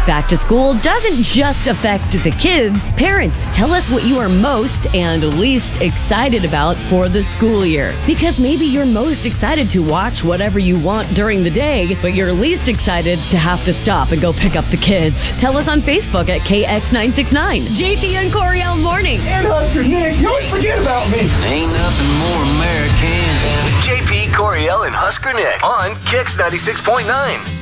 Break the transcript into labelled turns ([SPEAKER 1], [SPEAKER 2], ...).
[SPEAKER 1] Back to school doesn't just affect the kids. Parents, tell us what you are most and least excited about for the school year. Because maybe you're most excited to watch whatever you want during the day, but you're least excited to have to stop and go pick up the kids. Tell us on Facebook at KX969. JP and Coriel Mornings.
[SPEAKER 2] And Husker Nick, you always forget about me.
[SPEAKER 3] Ain't nothing more American than JP, Coriel, and Husker Nick on KX 96.9.